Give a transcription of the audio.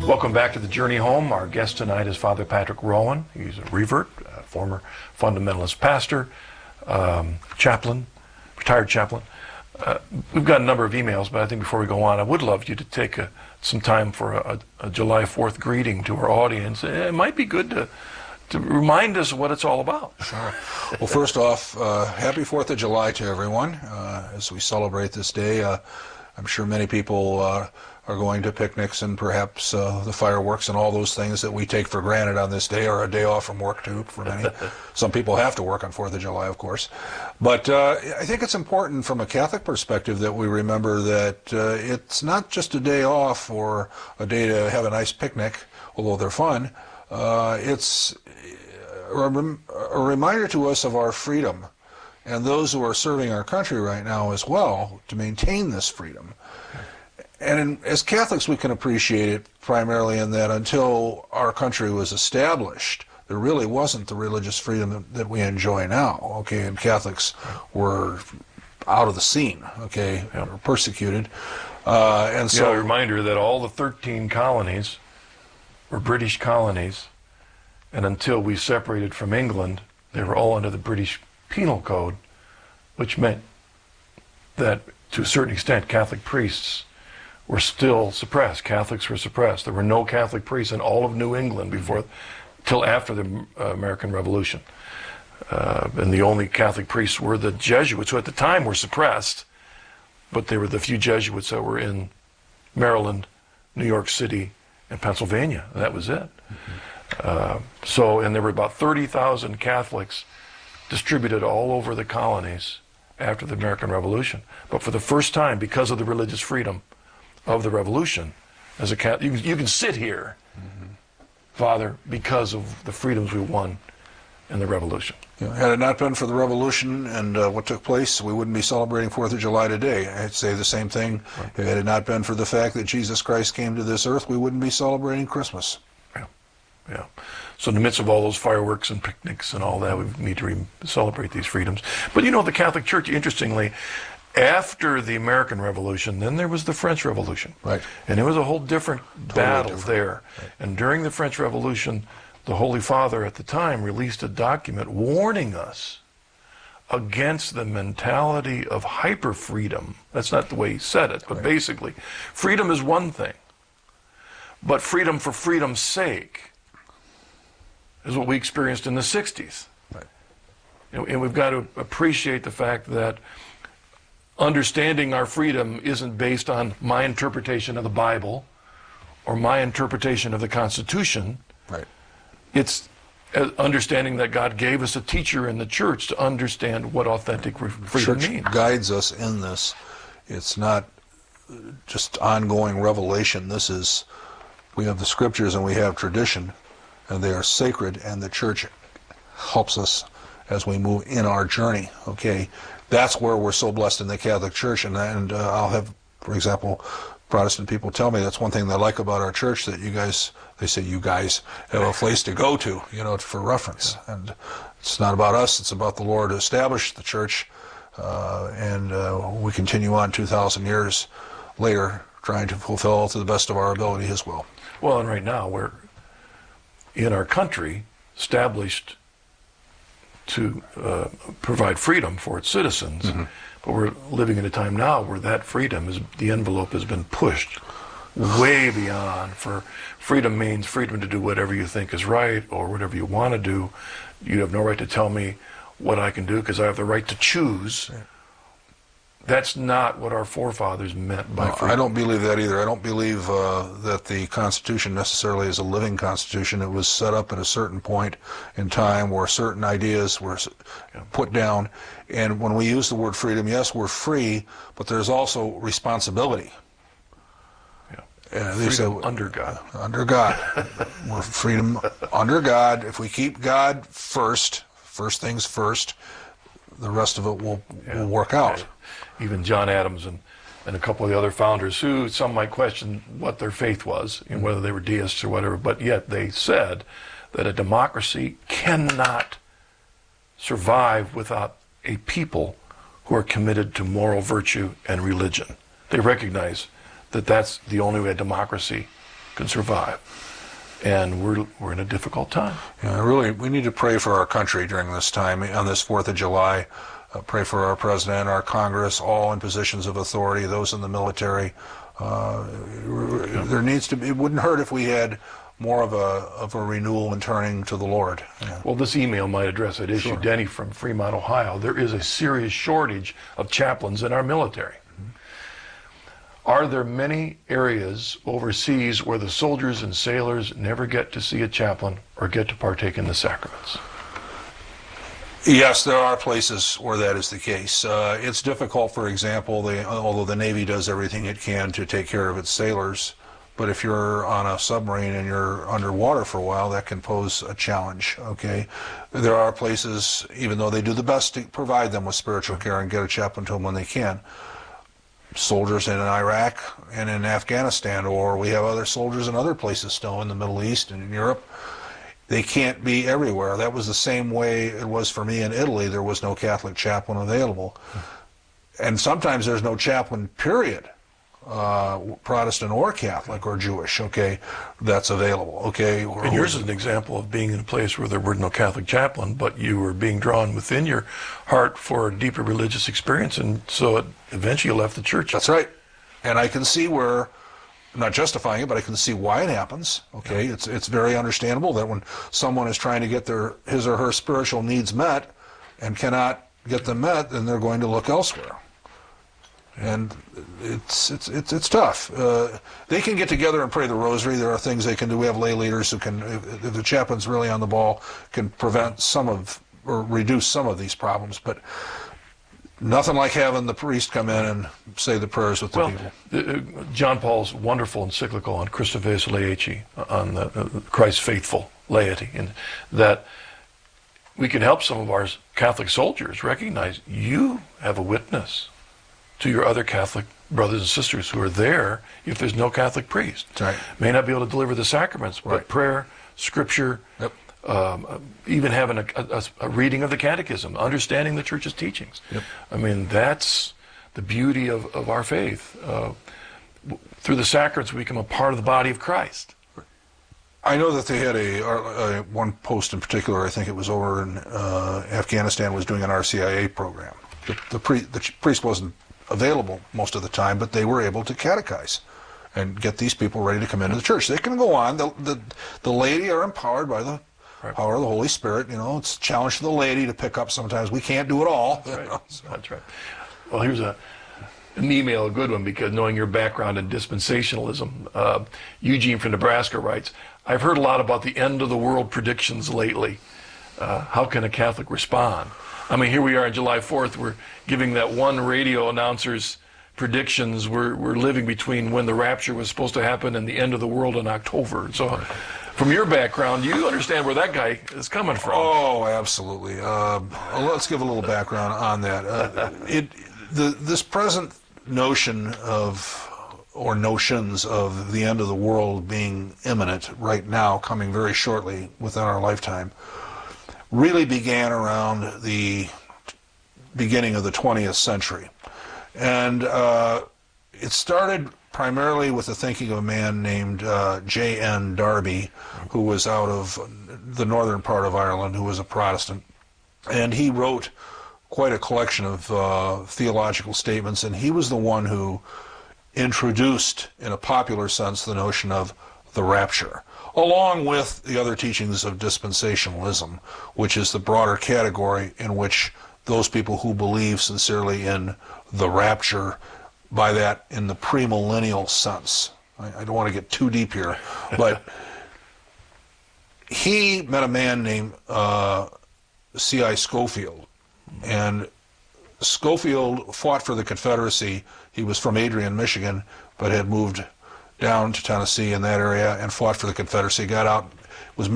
Welcome back to the Journey Home. Our guest tonight is Father Patrick Rowan. He's a revert, a former fundamentalist pastor, chaplain, retired chaplain. We've got a number of emails, but I think before we go on, I would love you to take some time for a July 4th greeting to our audience. It might be good to remind us what it's all about. Sure. Well, first off, happy 4th of July to everyone as we celebrate this day. I'm sure many people are going to picnics and perhaps the fireworks and all those things that we take for granted on this day, or a day off from work too for many. Some people have to work on 4th of July, of course. But I think it's important from a Catholic perspective that we remember that it's not just a day off or a day to have a nice picnic, although they're fun. It's a reminder to us of our freedom and those who are serving our country right now as well to maintain this freedom. And as Catholics, we can appreciate it primarily in that until our country was established, there really wasn't the religious freedom that we enjoy now, okay? And Catholics were out of the scene, okay, were persecuted. And so, a reminder that all the 13 colonies were British colonies, and until we separated from England, they were all under the British Penal Code, which meant that, to a certain extent, Catholic priests were still suppressed. Catholics were suppressed. There were no Catholic priests in all of New England till after the American Revolution. And the only Catholic priests were the Jesuits, who at the time were suppressed, but they were the few Jesuits that were in Maryland, New York City, and Pennsylvania. And that was it. And there were about 30,000 Catholics distributed all over the colonies after the American Revolution. But for the first time, because of the religious freedom of the Revolution, as a Catholic, you can sit here, Father, because of the freedoms we won in the Revolution. Had it not been for the Revolution and what took place, we wouldn't be celebrating 4th of July today. I'd say the same thing. Right. Had it not been for the fact that Jesus Christ came to this earth, we wouldn't be celebrating Christmas. Yeah. So in the midst of all those fireworks and picnics and all that, we need to celebrate these freedoms. But you know, the Catholic Church, interestingly, after the American Revolution, then there was the French Revolution. Right. And it was a whole different battle there. Right. And during the French Revolution, the Holy Father at the time released a document warning us against the mentality of hyper-freedom. That's not the way he said it, but basically, freedom is one thing. But freedom for freedom's sake is what we experienced in the 60s. Right. And we've got to appreciate the fact that understanding our freedom isn't based on my interpretation of the Bible or my interpretation of the Constitution. Right. It's understanding that God gave us a teacher in the church to understand what authentic freedom means. Church guides us in this. It's not just ongoing revelation. We have the scriptures and we have tradition, and they are sacred, and the church helps us as we move in our journey, okay? That's where we're so blessed in the Catholic Church, and I'll have, for example, Protestant people tell me that's one thing they like about our church, that they say you guys have a place to go to, for reference. Yeah. And it's not about us, it's about the Lord who established the church, and we continue on 2,000 years later trying to fulfill to the best of our ability His will. Well, and right now we're in our country established to provide freedom for its citizens, but we're living in a time now where that freedom the envelope has been pushed way beyond. For freedom means freedom to do whatever you think is right or whatever you want to do. You have no right to tell me what I can do because I have the right to choose. Yeah. That's not what our forefathers meant by freedom. I don't believe that either. I don't believe that the Constitution necessarily is a living Constitution. It was set up at a certain point in time where certain ideas were put down. And when we use the word freedom, yes, we're free, but there's also responsibility. Freedom under God. Under God. We're freedom under God. If we keep God first things first, the rest of it will work out. Even John Adams and a couple of the other founders, who some might question what their faith was, and whether they were deists or whatever, but yet they said that a democracy cannot survive without a people who are committed to moral virtue and religion. They recognize that that's the only way a democracy can survive. And we're in a difficult time. Yeah, really, we need to pray for our country during this time, on this 4th of July. Pray for our president, our Congress, all in positions of authority, those in the military. There needs to be, it wouldn't hurt if we had more of a renewal and turning to the Lord. Yeah. Well, this email might address that issue. Sure. Denny from Fremont, Ohio. There is a serious shortage of chaplains in our military. Are there many areas overseas where the soldiers and sailors never get to see a chaplain or get to partake in the sacraments? Yes, there are places where that is the case. It's difficult, for example, although the Navy does everything it can to take care of its sailors, but if you're on a submarine and you're underwater for a while, that can pose a challenge, okay? There are places, even though they do the best to provide them with spiritual care and get a chaplain to them when they can, soldiers in Iraq and in Afghanistan, or we have other soldiers in other places still in the Middle East and in Europe. They can't be everywhere. That was the same way it was for me in Italy. There was no Catholic chaplain available. And sometimes there's no chaplain, period, Protestant or Catholic or Jewish, okay, that's available, okay? And yours is an example of being in a place where there were no Catholic chaplain, but you were being drawn within your heart for a deeper religious experience, and so it eventually left the church. That's right. And I can see where, I'm not justifying it, but I can see why it happens, okay? Yeah. It's very understandable that when someone is trying to get his or her spiritual needs met and cannot get them met, then they're going to look elsewhere. And it's tough. They can get together and pray the rosary. There are things they can do. We have lay leaders who can, if the chaplain's really on the ball, can prevent some of, or reduce some of these problems. But nothing like having the priest come in and say the prayers with the people. John Paul's wonderful encyclical on Christoveus Laici, on the Christ faithful laity, and that we can help some of our Catholic soldiers recognize you have a witness to your other Catholic brothers and sisters who are there if there's no Catholic priest. Right. May not be able to deliver the sacraments, but right. Prayer, scripture, yep. Even having a reading of the catechism, understanding the church's teachings. Yep. I mean, that's the beauty of our faith. Through the sacraments, we become a part of the body of Christ. I know that they had one post in particular, I think it was over in Afghanistan, was doing an RCIA program. The priest wasn't available most of the time, but they were able to catechize and get these people ready to come into the church. They can go on. The laity are empowered by the right. power of the Holy Spirit. You know, it's a challenge to the laity to pick up sometimes. We can't do it all. That's right. You know, so. That's right. Well, here's an email, a good one, because knowing your background in dispensationalism, Eugene from Nebraska writes, I've heard a lot about the end of the world predictions lately. How can a Catholic respond? I mean, here we are on July 4th. We're giving that one radio announcer's predictions. We're living between when the rapture was supposed to happen and the end of the world in October. So from your background, you understand where that guy is coming from. Oh, absolutely. Let's give a little background on that. This present notion of, or notions of the end of the world being imminent right now, coming very shortly within our lifetime, really began around the beginning of the 20th century. And it started primarily with the thinking of a man named J.N. Darby, who was out of the northern part of Ireland, who was a Protestant. And he wrote quite a collection of theological statements, and he was the one who introduced, in a popular sense, the notion of the rapture, along with the other teachings of dispensationalism, which is the broader category in which those people who believe sincerely in the rapture, by that in the premillennial sense. I don't want to get too deep here, but he met a man named C.I. Scofield, and Scofield fought for the Confederacy. He was from Adrian, Michigan, but had moved down to Tennessee in that area and fought for the Confederacy, got out